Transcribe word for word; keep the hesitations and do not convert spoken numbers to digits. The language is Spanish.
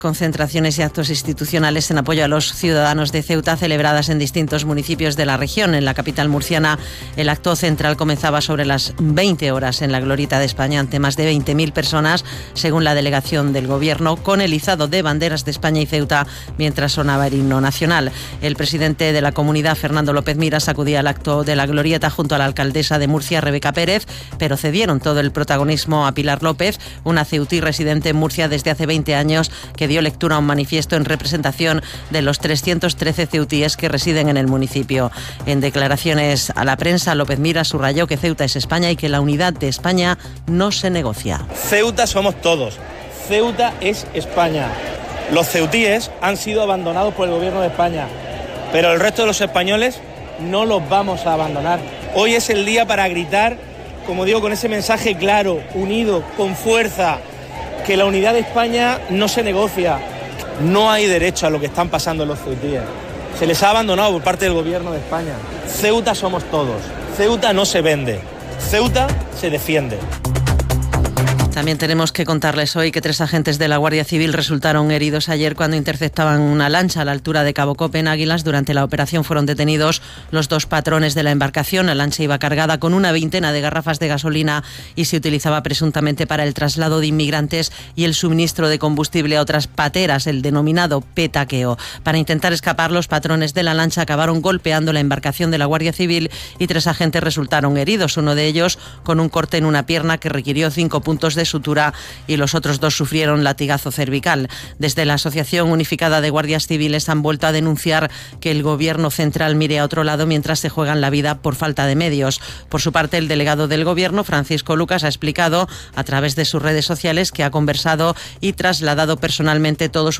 Concentraciones y actos institucionales en apoyo a los ciudadanos de Ceuta celebradas en distintos municipios de la región. En la capital murciana, el acto central comenzaba sobre las veinte horas en la Glorieta de España ante más de veinte mil personas, según la delegación del Gobierno, con el izado de banderas de España y Ceuta mientras sonaba el himno nacional. El presidente de la comunidad, Fernando López Miras, acudía al acto de la Glorieta junto a la alcaldesa de Murcia, Rebeca Pérez, pero cedieron todo el protagonismo a Pilar López, una ceutí residente en Murcia desde hace veinte años, que dio lectura a un manifiesto en representación de los trescientos trece ceutíes que residen en el municipio. En declaraciones a la prensa, López Miras subrayó que Ceuta es España y que la unidad de España no se negocia. Ceuta somos todos. Ceuta es España. Los ceutíes han sido abandonados por el Gobierno de España, pero el resto de los españoles no los vamos a abandonar. Hoy es el día para gritar, como digo, con ese mensaje claro, unido, con fuerza, que la unidad de España no se negocia. No hay derecho a lo que están pasando los ceutíes. Se les ha abandonado por parte del Gobierno de España. Ceuta somos todos. Ceuta no se vende. Ceuta se defiende. También tenemos que contarles hoy que tres agentes de la Guardia Civil resultaron heridos ayer cuando interceptaban una lancha a la altura de Cabo Cope, en Águilas. Durante la operación fueron detenidos los dos patrones de la embarcación. La lancha iba cargada con una veintena de garrafas de gasolina y se utilizaba presuntamente para el traslado de inmigrantes y el suministro de combustible a otras pateras, el denominado petaqueo. Para intentar escapar, los patrones de la lancha acabaron golpeando la embarcación de la Guardia Civil y tres agentes resultaron heridos, uno de ellos con un corte en una pierna que requirió cinco puntos de sutura y los otros dos sufrieron latigazo cervical. Desde la Asociación Unificada de Guardias Civiles han vuelto a denunciar que el Gobierno central mire a otro lado mientras se juegan la vida por falta de medios. Por su parte, el delegado del Gobierno, Francisco Lucas, ha explicado a través de sus redes sociales que ha conversado y trasladado personalmente todo su